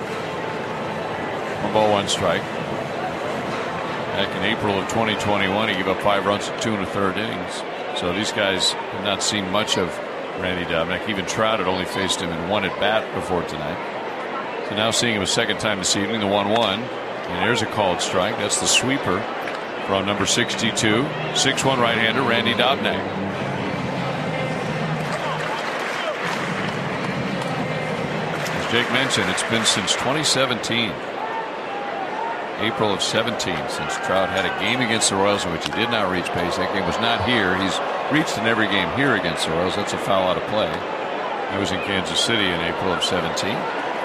1-1 strike. Back in April of 2021, he gave up 5 runs in 2 1/3 innings. So these guys have not seen much of Randy Dobnak. Even Trout had only faced him in 1 at-bat before tonight. So now seeing him a second time this evening, the 1-1. And there's a called strike. That's the sweeper from number 62. 6'1" right-hander Randy Dobnak. Jake mentioned, it's been since 2017, April of 17, since Trout had a game against the Royals in which he did not reach base. That game was not here. He's reached in every game here against the Royals. That's a foul out of play. That was in Kansas City in April of 17.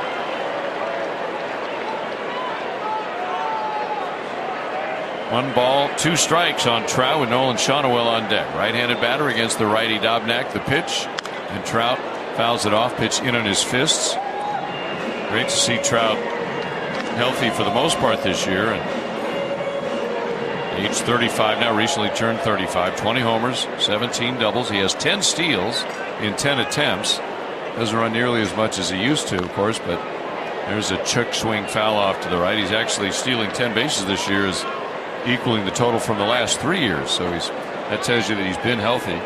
One ball, 2 strikes on Trout with Nolan Shonowell on deck. Right-handed batter against the righty Dobnak. The pitch, and Trout fouls it off. Pitch in on his fists. Great to see Trout healthy for the most part this year, and age 35 now, recently turned 35. 20 homers, 17 doubles. He has 10 steals in 10 attempts. Doesn't run nearly as much as he used to, of course, but there's a chuck swing foul off to the right. He's actually stealing 10 bases this year, is equaling the total from the last 3 years. So that tells you that he's been healthy.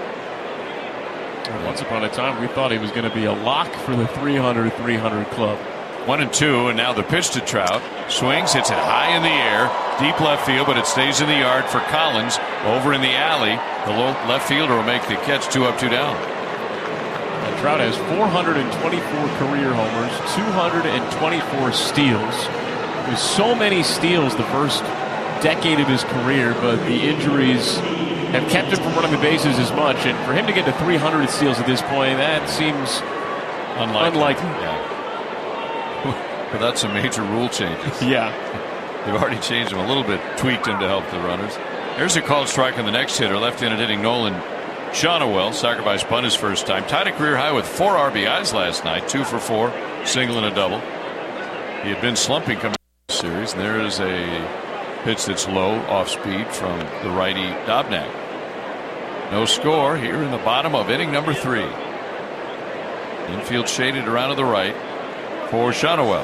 Once upon a time, we thought he was going to be a lock for the 300 club. 1-2, and now the pitch to Trout. Swings, hits it high in the air, deep left field, but it stays in the yard for Collins. Over in the alley, the left fielder will make the catch. 2 up, 2 down. And Trout has 424 career homers, 224 steals. There's so many steals the first decade of his career, but the injuries have kept him from running the bases as much, and for him to get to 300 steals at this point, that seems unlikely. Yeah. Without some major rule changes. Yeah. They've already changed him a little bit, tweaked him to help the runners. There's a called strike on the next hitter, left-handed hitting Nolan Shonowell. Sacrifice bunt his first time. Tied a career high with 4 RBIs last night, 2 for 4, single and a double. He had been slumping coming into the series, and there is a pitch that's low, off speed from the righty Dobnak. No score here in the bottom of inning number 3. Infield shaded around to the right for Shonowell.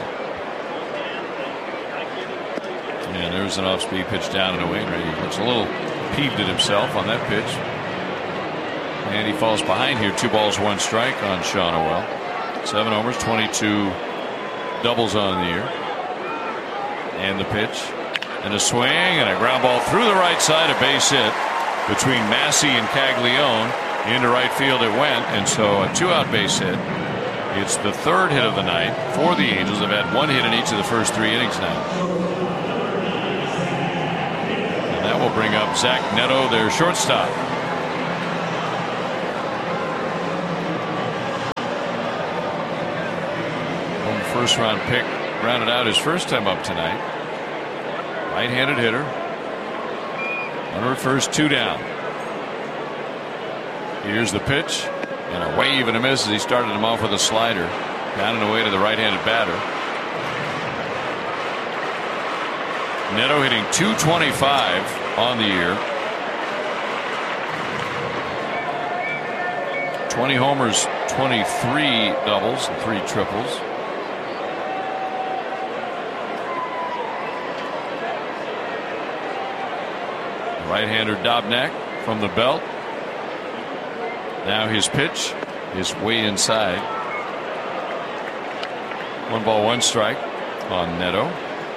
And there's an off-speed pitch down and away. He looks a little peeved at himself on that pitch. And he falls behind here. 2 balls, 1 strike on Shonowell. 7 homers, 22 doubles on the year. And the pitch. And a swing and a ground ball through the right side, a base hit between Massey and Caglione. Into right field it went, and so a 2-out base hit. It's the third hit of the night for the Angels. They've had 1 hit in each of the first 3 innings now. And that will bring up Zach Neto, their shortstop. First round pick, rounded out his first time up tonight. Right-handed hitter. Runner at first, 2 down. Here's the pitch, and a wave and a miss as he started him off with a slider. Down and away to the right-handed batter. Neto hitting .225 on the year. 20 homers, 23 doubles, and 3 triples. Right-hander Dobnak from the belt. Now his pitch is way inside. 1 ball, 1 strike on Neto.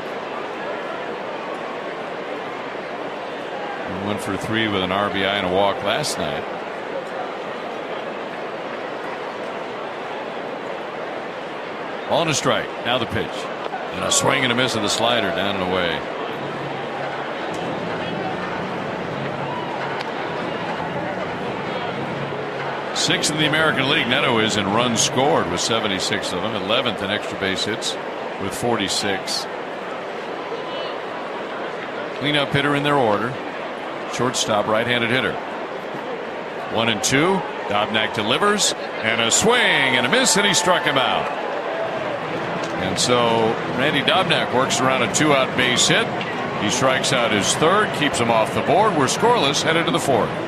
He went for 3 with an RBI and a walk last night. Ball and a strike. Now the pitch. And a swing and a miss of the slider down and away. Sixth in the American League. Neto is in runs scored with 76 of them. 11th in extra base hits with 46. Cleanup hitter in their order. Shortstop, right-handed hitter. 1 and 2. Dobnak delivers, and a swing and a miss, and he struck him out. And so Randy Dobnak works around a 2-out base hit. He strikes out his third, keeps him off the board. We're scoreless, headed to the 4th.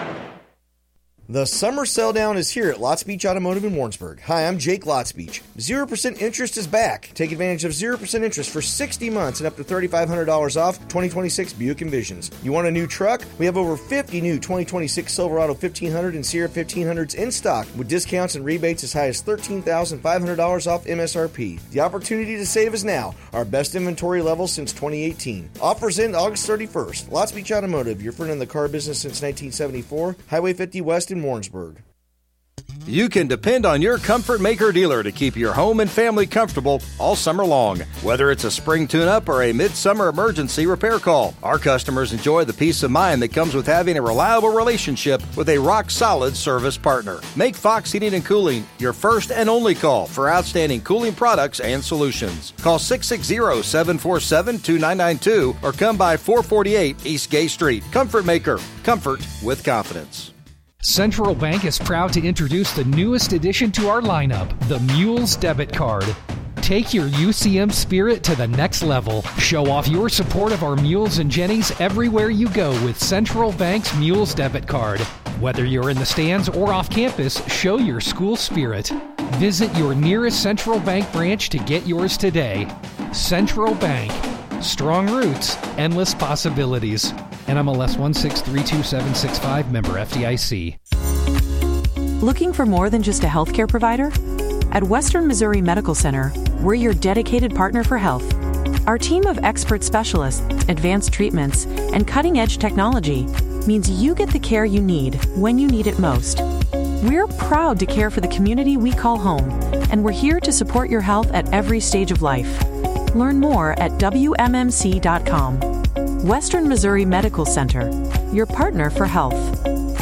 The summer sell down is here at Lots Beach Automotive in Warrensburg. Hi, I'm Jake Lots Beach. 0% interest is back. Take advantage of 0% interest for 60 months and up to $3,500 off 2026 Buick Envisions. You want a new truck? We have over 50 new 2026 Silverado 1500 and Sierra 1500s in stock with discounts and rebates as high as $13,500 off MSRP. The opportunity to save is now. Our best inventory level since 2018. Offers end August 31st. Lots Beach Automotive, your friend in the car business since 1974. Highway 50 West in Warrensburg. You can depend on your Comfort Maker dealer to keep your home and family comfortable all summer long. Whether it's a spring tune-up or a midsummer emergency repair call, our customers enjoy the peace of mind that comes with having a reliable relationship with a rock-solid service partner. Make Fox Heating and Cooling your first and only call for outstanding cooling products and solutions. Call 660-747-2992 or come by 448 East Gay Street. Comfort Maker. Comfort with confidence. Central Bank is proud to introduce the newest addition to our lineup, the Mules Debit Card. Take your UCM spirit to the next level. Show off your support of our Mules and Jennies everywhere you go with Central Bank's Mules Debit Card. Whether you're in the stands or off campus, show your school spirit. Visit your nearest Central Bank branch to get yours today. Central Bank. Strong roots, endless possibilities. NMLS 1632765, member FDIC. Looking for more than just a healthcare provider? At Western Missouri Medical Center, we're your dedicated partner for health. Our team of expert specialists, advanced treatments, and cutting-edge technology means you get the care you need when you need it most. We're proud to care for the community we call home, and we're here to support your health at every stage of life. Learn more at WMMC.com. Western Missouri Medical Center, your partner for health.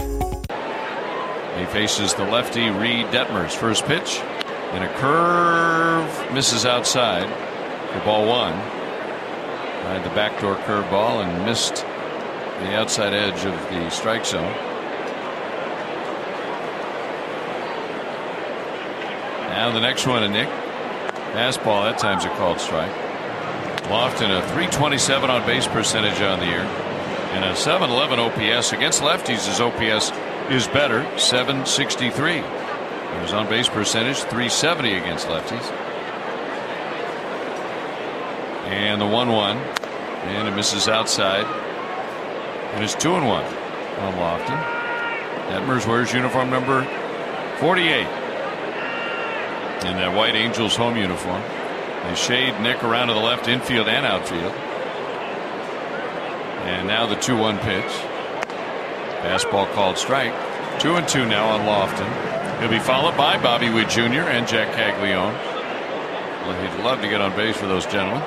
He faces the lefty Reed Detmers. First pitch, and a curve misses outside for ball 1. Tried the backdoor curve ball and missed the outside edge of the strike zone. Now the next one, Nick. Fastball, that time's a called strike. Lofton, a .327 on base percentage on the year, and a .711 OPS. Against lefties, his OPS is better, .763. His on base percentage, .370 against lefties. And the 1-1, and it misses outside. And it's 2-1 on Lofton. Detmers wears uniform number 48 in that white Angels home uniform. They shade Nick around to the left infield and outfield. And now the 2-1 pitch. Fastball called strike. 2-2 now on Lofton. He'll be followed by Bobby Witt Jr. and Jack Caglione. Well, he'd love to get on base for those gentlemen.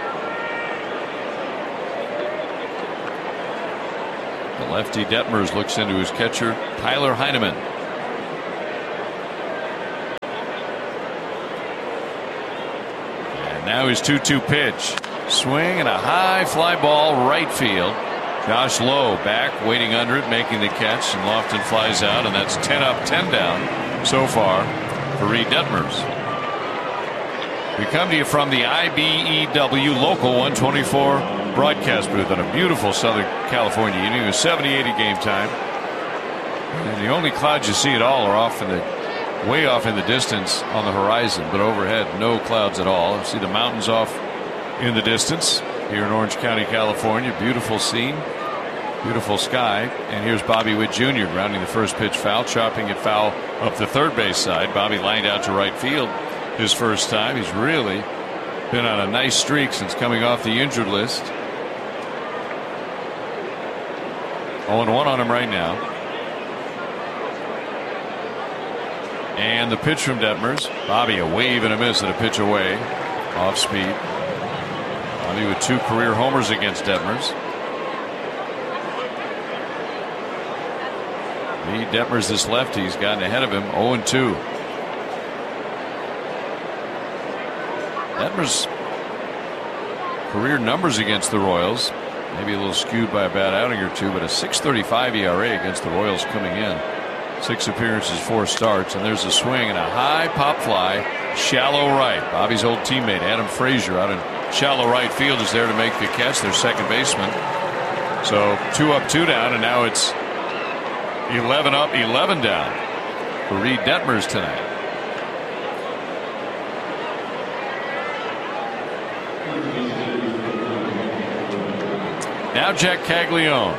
The lefty Detmers looks into his catcher, Tyler Heineman. And now his 2-2 pitch. Swing and a high fly ball right field. Josh Lowe back, waiting under it, making the catch, and Lofton flies out, and that's 10 up, 10 down so far for Reed Detmers. We come to you from the IBEW Local 124 broadcast booth on a beautiful Southern California evening with 70-80 game time. And the only clouds you see at all are way off in the distance on the horizon, but overhead no clouds at all. You see the mountains off in the distance here in Orange County, California. Beautiful scene, beautiful sky. And here's Bobby Witt Jr. grounding the first pitch foul, chopping it foul up the third base side. Bobby lined out to right field his first time. He's really been on a nice streak since coming off the injured list. 0-1 on him right now. And the pitch from Detmers. Bobby, a wave and a miss and a pitch away. Off speed. Bobby with 2 career homers against Detmers. Lee Detmers, this lefty, he's gotten ahead of him. 0-2. Detmers' career numbers against the Royals, maybe a little skewed by a bad outing or two, but a 6.35 ERA against the Royals coming in. 6 appearances, 4 starts, and there's a swing and a high pop fly, shallow right. Bobby's old teammate Adam Frazier out in shallow right field is there to make the catch, their second baseman. So 2 up, 2 down, and now it's 11 up, 11 down for Reed Detmers tonight. Now Jack Caglione.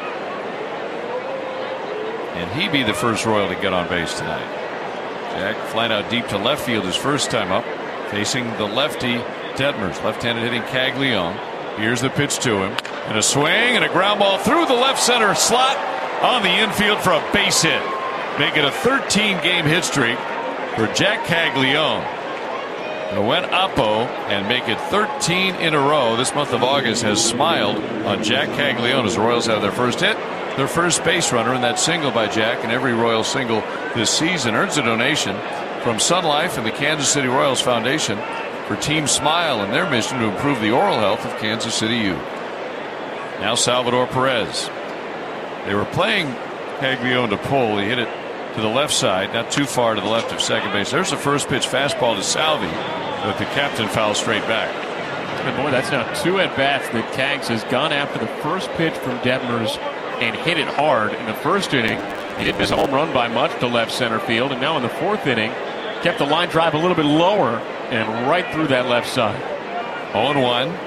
And he be the first Royal to get on base tonight. Jack flying out deep to left field his first time up, facing the lefty Detmers. Left-handed hitting Caglione. Here's the pitch to him. And a swing and a ground ball through the left center slot on the infield for a base hit. Make it a 13-game hit streak for Jack Caglione. It went Oppo and make it 13 in a row. This month of August has smiled on Jack Caglione as the Royals have their first hit, their first base runner, and that single by Jack. And every Royal single this season earns a donation from Sun Life and the Kansas City Royals Foundation for Team Smile and their mission to improve the oral health of Kansas City youth. Now Salvador Perez. They were playing Caglione to pull. He hit it to the left side, not too far to the left of second base. There's the first pitch fastball to Salvi, but the captain fouls straight back. And boy, that's now 2 at-bats that Cags has gone after the first pitch from Detmers and hit it hard in the first inning. He didn't miss a home run by much to left center field, and now in the 4th inning, kept the line drive a little bit lower and right through that left side. 0-1.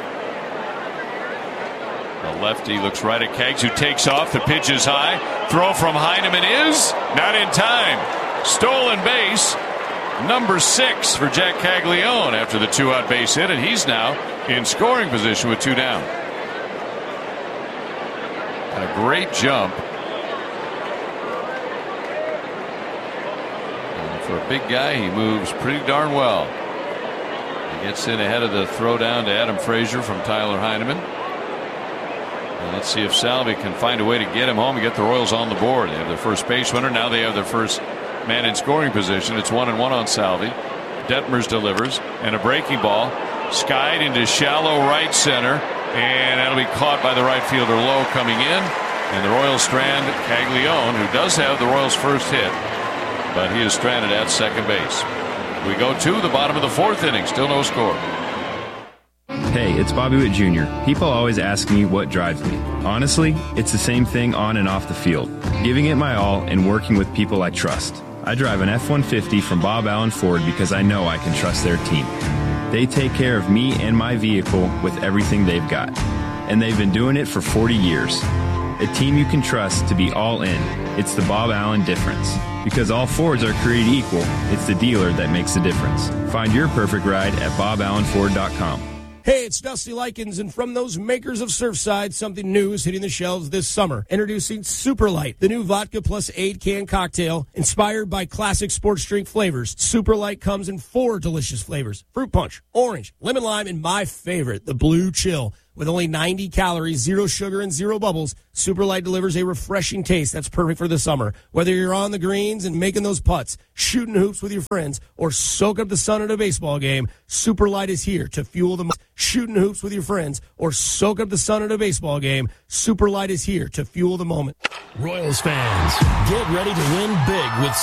The lefty looks right at Cags, who takes off. The pitch is high. Throw from Heineman is not in time. Stolen base. Number 6 for Jack Caglione after the 2-out base hit, and he's now in scoring position with 2 down. And a great jump. And for a big guy, he moves pretty darn well. He gets in ahead of the throw down to Adam Frazier from Tyler Heineman. And let's see if Salvi can find a way to get him home and get the Royals on the board. They have their first base runner. Now they have their first man in scoring position. It's 1-1 on Salvi. Detmers delivers, and a breaking ball skied into shallow right center, and that'll be caught by the right fielder Lowe coming in. And the Royals strand Caglione, who does have the Royals' first hit, but he is stranded at second base. We go to the bottom of the 4th inning. Still no score. Hey, it's Bobby Witt Jr. People always ask me what drives me. Honestly, it's the same thing on and off the field. Giving it my all and working with people I trust. I drive an F-150 from Bob Allen Ford because I know I can trust their team. They take care of me and my vehicle with everything they've got. And they've been doing it for 40 years. A team you can trust to be all in. It's the Bob Allen difference. Because all Fords are created equal, it's the dealer that makes the difference. Find your perfect ride at BobAllenFord.com. Hey, it's Dusty Likens, and from those makers of Surfside, something new is hitting the shelves this summer. Introducing Super Light, the new vodka plus 8-can cocktail inspired by classic sports drink flavors. Super Light comes in 4 delicious flavors: fruit punch, orange, lemon lime, and my favorite, the blue chill. With only 90 calories, 0 sugar, and 0 bubbles, Super Light delivers a refreshing taste that's perfect for the summer. Whether you're on the greens and making those putts, shooting hoops with your friends, or soak up the sun at a baseball game, Super Light is here to fuel the shooting hoops with your friends, or soak up the sun at a baseball game. Super Light is here to fuel the moment. Royals fans, get ready to win big with